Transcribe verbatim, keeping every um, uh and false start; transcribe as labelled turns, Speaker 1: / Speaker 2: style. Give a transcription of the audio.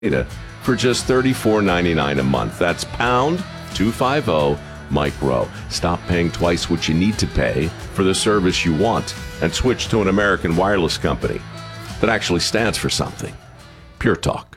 Speaker 1: data for just thirty-four ninety-nine a month. That's pound two fifty Mike Rowe. Stop paying twice what you need to pay for the service you want and switch to an American wireless company that actually stands for something. Pure Talk.